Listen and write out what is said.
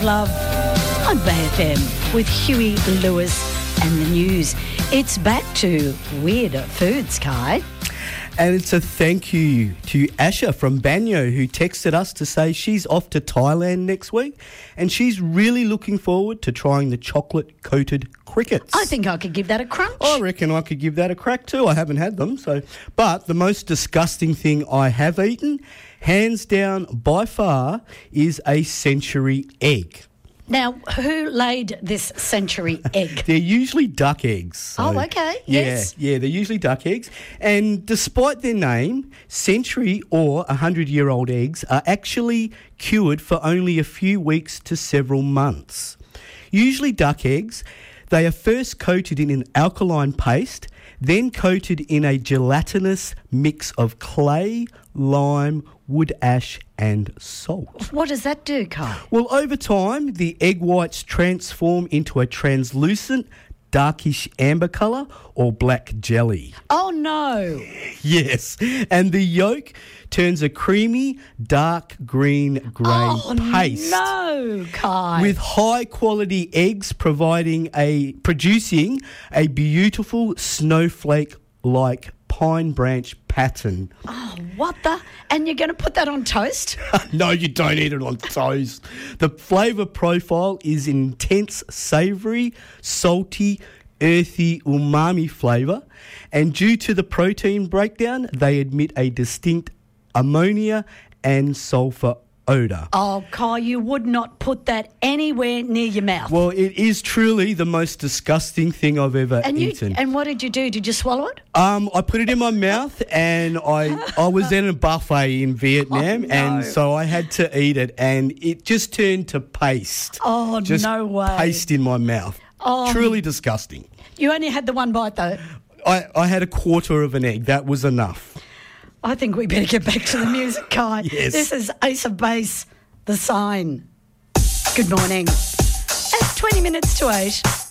Love on Bay FM with Huey Lewis and the news. It's back to Weird Foods, Kai. And it's a thank you to Asha from Banyo, who texted us to say she's off to Thailand next week and she's really looking forward to trying the chocolate-coated crickets. I think I could give that a crunch. I reckon I could give that a crack too. I haven't had them. But the most disgusting thing I have eaten, hands down by far, is a century egg. Now, who laid this century egg? They're usually duck eggs. So, okay. Yes. Yeah, they're usually duck eggs. And despite their name, century or 100-year-old eggs are actually cured for only a few weeks to several months. Usually duck eggs, they are first coated in an alkaline paste, then coated in a gelatinous mix of clay, lime, wood ash and salt. What does that do, Kai? Well, over time, the egg whites transform into a translucent, darkish amber colour or black jelly. Oh, no. Yes, and the yolk turns a creamy, dark green-grey paste. No, Kai. With high-quality eggs producing a beautiful snowflake-like pine branch pattern. Oh, what the? And you're going to put that on toast? No, you don't eat it on toast. The flavour profile is intense, savoury, salty, earthy, umami flavour. And due to the protein breakdown, they emit a distinct ammonia and sulphur odour. Oh, Kai, you would not put that anywhere near your mouth. Well, it is truly the most disgusting thing I've ever eaten. And what did you do? Did you swallow it? I put it in my mouth and I was in a buffet in Vietnam and so I had to eat it and it just turned to paste. Oh, just no way. Paste in my mouth. Truly disgusting. You only had the one bite though. I had a quarter of an egg. That was enough. I think we better get back to the music, Kai. Yes. This is Ace of Base, The Sign. Good morning. At 20 minutes to 8.